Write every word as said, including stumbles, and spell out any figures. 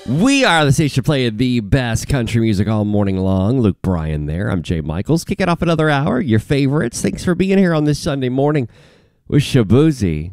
We are the station playing the best country music all morning long. Luke Bryan there. I'm Jay Michaels. Kicking off another hour. Your favorites. Thanks for being here on this Sunday morning with Shaboozey.